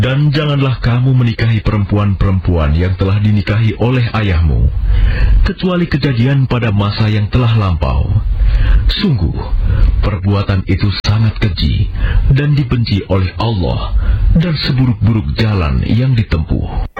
Dan janganlah kamu menikahi perempuan-perempuan yang telah dinikahi oleh ayahmu, kecuali kejadian pada masa yang telah lampau. Sungguh, perbuatan itu sangat keji dan dibenci oleh Allah, dan seburuk-buruk jalan yang ditempuh.